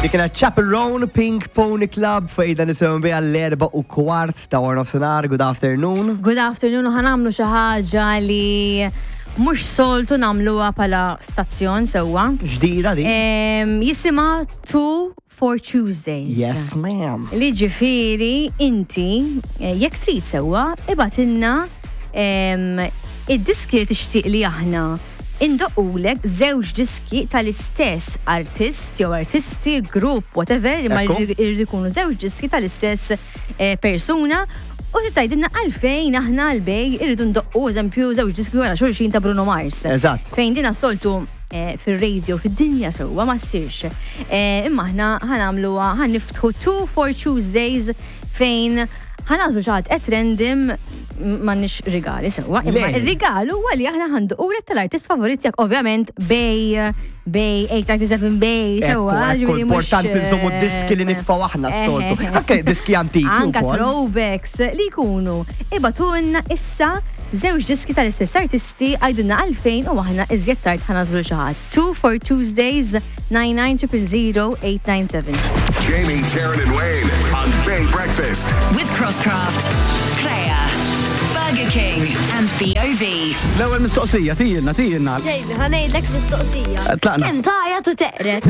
Dik kienet Chaperone Pink Pony Club fejda nisimgħu biha l-4:15 ta' war nofsinhar. Good afternoon. Good afternoon, u ħanamlu xi ħaġa li mhux soltu nagħmluha bħala stazzjon sewwa. Ġdida di. Jisimha Two for Tuesdays. Yes, ma'am. Li ġifieri inti jekk trid sewwa ibatilna id-diski li tixtieq li aħna indoqulek żewġ diski tal-istess artist jew artisti, grupp, whatever, imma jridu jkunu żewġ diski tal-istess persuna u tgħidilna għalfejn aħna l-bej irridu ndoqqu eżempju żewġ diski wara xulxin ta' Bruno Mars. Eżatt. Fejn din soltu fil-radio, fid-dinja sewwa ma ssirx. Imma aħna ħanamluha ħaniftħu Two for Tuesdays fejn ħanażu xaħat random m'għandniex rigali sewwa. Imma ir-rigalu huwa li aħna ħanduqulek tal-artist favorit tiegħek ovvjament bej 897 bej sewwa. Importanti nżommu diski li nitfgħu aħna s-soltu. Anke diski antiki. Anke throwbacks li jkunu ibatulna issa żewġ diski tal-istess artisti għajdulna għalfejn u aħna iżjed tard ħanażlu xi ħadd. Two for Tuesdays 99000897. Jamie, Taryn and Wayne on Bay Breakfast with Crosscraft, Crea, Burger King and BOV. L-ewwel mistoqsija tijilna. Ġejli, ħanejdlek mistoqsija. Tlaqna. Kemm tajat u teqret?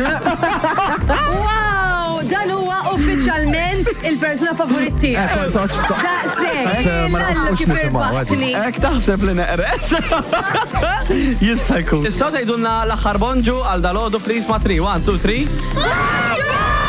Wow! Dan huwa uffiċjalment il-persuna favorit tiegħek. Daqshekk. Lallu kif irbaħtni. Ek taħseb li neqret. Jista' jkun. Tistgħu tgħidulna l-aħħar bonġu għal dalodu please ma' 3. 1, 2, 3.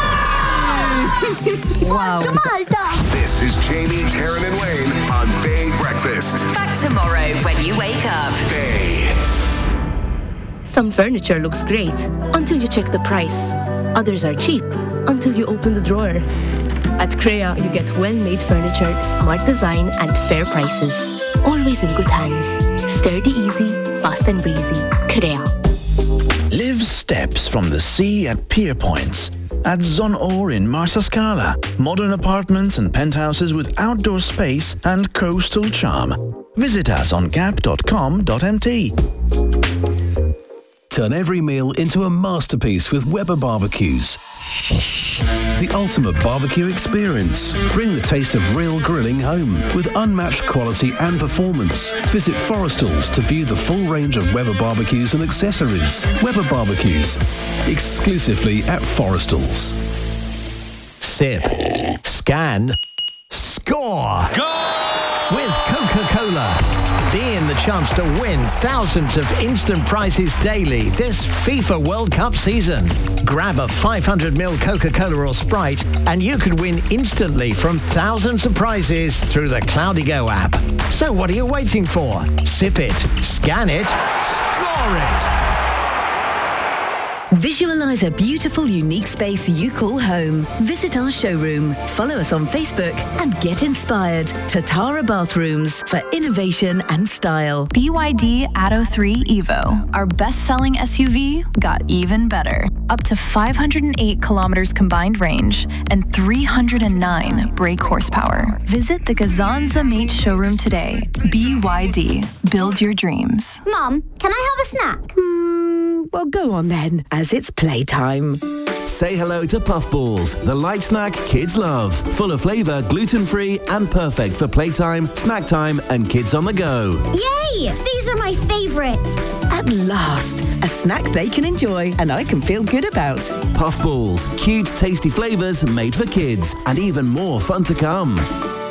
Wow. Malta! This is Jamie, Taryn and Wayne on Bay Breakfast. Back tomorrow when you wake up. Bay. Some furniture looks great until you check the price. Others are cheap until you open the drawer. At Crea, you get well-made furniture, smart design, and fair prices. Always in good hands. Sturdy easy, fast and breezy. Crea. Live steps from the sea at Pier Points. At Zon-Or in Marsaskala. Modern apartments and penthouses with outdoor space and coastal charm. Visit us on gap.com.mt. Turn every meal into a masterpiece with Weber Barbecues. The ultimate barbecue experience. Bring the taste of real grilling home with unmatched quality and performance. Visit Forestall's to view the full range of Weber Barbecues and accessories. Weber Barbecues, exclusively at Forestall's. Sip, scan, score! Goal! With Coca-Cola. Be in the chance to win thousands of instant prizes daily this FIFA World Cup season. Grab a 500ml Coca-Cola or Sprite and you could win instantly from thousands of prizes through the Cloudigo app. So what are you waiting for? Sip it, scan it, score it! Visualize a beautiful, unique space you call home. Visit our showroom, follow us on Facebook, and get inspired. Tatara Bathrooms for innovation and style. BYD Atto 3 Evo, our best-selling SUV, got even better. Up to 508 kilometers combined range and 309 brake horsepower. Visit the Gazanza Mate showroom today. BYD, build your dreams. Mom, can I have a snack? Well, go on then, as it's playtime. Say hello to Puffballs, the light snack kids love. Full of flavour, gluten-free and perfect for playtime, snack time and kids on the go. Yay! These are my favourites. At last, a snack they can enjoy and I can feel good about. Puffballs, cute, tasty flavours made for kids and even more fun to come.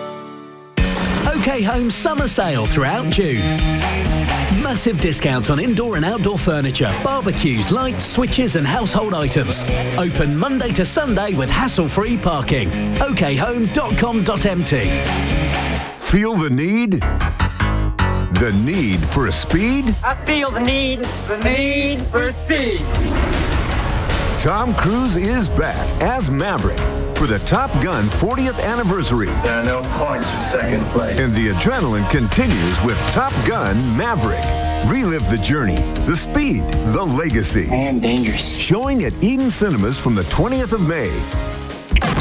OK Home summer sale throughout June. Massive discounts on indoor and outdoor furniture, barbecues, lights, switches and household items. Open Monday to Sunday with hassle-free parking. okhome.com.mt. Feel the need? The need for speed? I feel the need for speed. Tom Cruise is back as Maverick for the Top Gun 40th anniversary. There are no points for second place. And the adrenaline continues with Top Gun Maverick. Relive the journey, the speed, the legacy. And dangerous. Showing at Eden Cinemas from the 20th of May.